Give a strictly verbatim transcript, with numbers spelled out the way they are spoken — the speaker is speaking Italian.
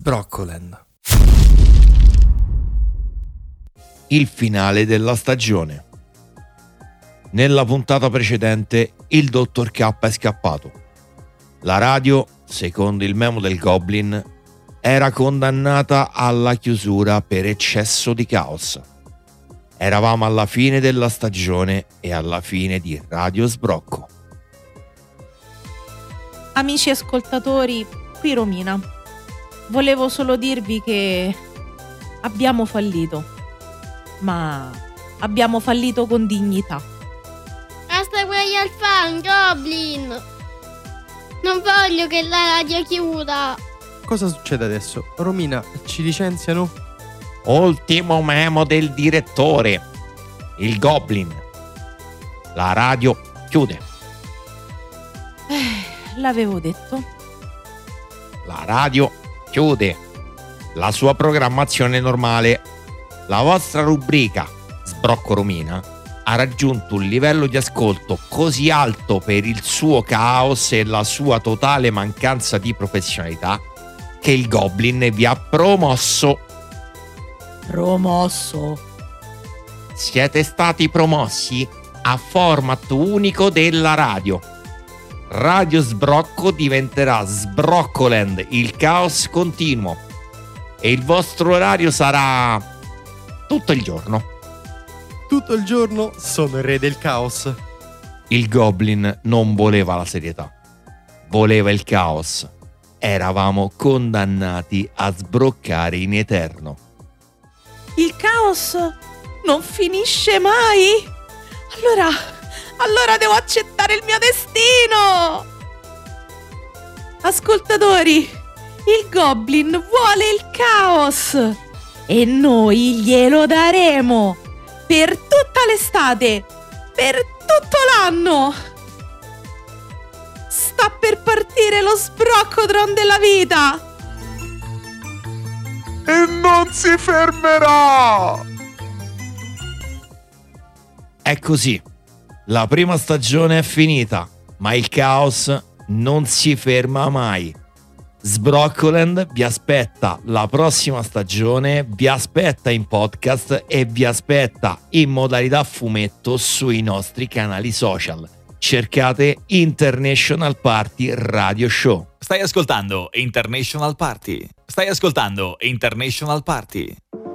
Sbroccoland. Il finale della stagione. Nella puntata precedente il dottor K è scappato. La radio, secondo il memo del Goblin, era condannata alla chiusura per eccesso di caos. Eravamo alla fine della stagione e alla fine di Radio Sbrocco. Amici ascoltatori, qui Romina. Volevo solo dirvi che abbiamo fallito, ma abbiamo fallito con dignità. Basta quelli al fan, Goblin! Non voglio che la radio chiuda. Cosa succede adesso? Romina, ci licenziano? Ultimo memo del direttore. Il Goblin. La radio chiude. Eh, l'avevo detto. La radio chiude. La sua programmazione normale. La vostra rubrica Sbrocco Romina ha raggiunto un livello di ascolto così alto per il suo caos e la sua totale mancanza di professionalità che il Goblin vi ha promosso. Promosso. Siete stati promossi a format unico della radio. Radio Sbrocco diventerà Sbroccoland, il caos continuo. E il vostro orario sarà tutto il giorno. Tutto il giorno sono il re del caos. Il Goblin non voleva la serietà, voleva il caos. Eravamo condannati a sbroccare in eterno. Il caos non finisce mai? Allora, allora devo accettare il mio destino! Ascoltatori, il Goblin vuole il caos e noi glielo daremo per tutta l'estate, per tutto l'anno. Sta per partire lo Sbroccodron della vita! E non si fermerà! È così. La prima stagione è finita, ma il caos non si ferma mai. Sbroccoland vi aspetta la prossima stagione, vi aspetta in podcast e vi aspetta in modalità fumetto sui nostri canali social. Cercate International Party Radio Show. Stai ascoltando International Party. Stai ascoltando International Party.